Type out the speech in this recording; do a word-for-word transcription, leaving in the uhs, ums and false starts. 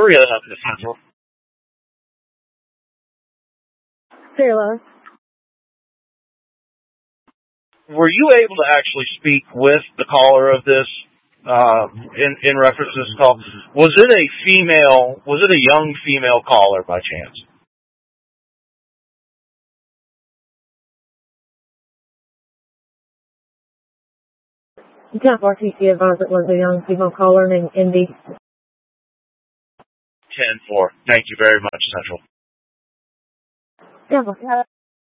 area up to Central. Taylor. Were you able to actually speak with the caller of this uh, in, in reference to this call? Was it a female, was it a young female caller by chance? Jeff R T C advised it was a young female caller named Indy. ten four. Thank you very much, Central. Yeah.